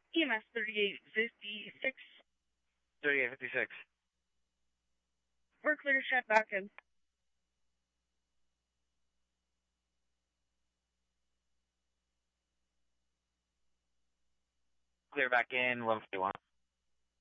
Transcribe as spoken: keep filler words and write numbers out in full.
E M S thirty-eight fifty-six. thirty-eight fifty-six. We're clear to check back in. Clear back in, one fifty-one.